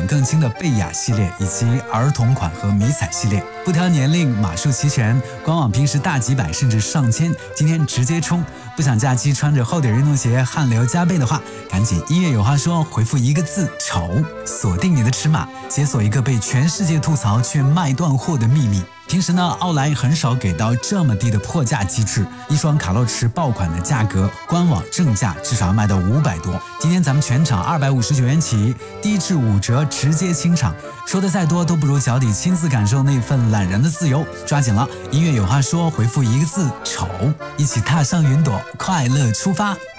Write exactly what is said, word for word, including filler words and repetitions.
款更新的贝雅系列以及儿童款和迷彩系列，不挑年龄，码数齐全，官网平时大几百甚至上千，今天直接冲！不想假期穿着厚底运动鞋汗流浃背的话，赶紧音乐有话说回复一个字丑，锁定你的尺码，解锁一个被全世界吐槽却卖断货的秘密。平时呢，奥莱很少给到这么低的破价机制，一双卡洛驰爆款的价格，官网正价至少要卖到五百多。今天咱们全场二百五十九元起，低至五折，直接清场。说的再多都不如脚底亲自感受那份懒人的自由，抓紧了！音乐有话说，回复一个字丑，一起踏上云朵，快乐出发。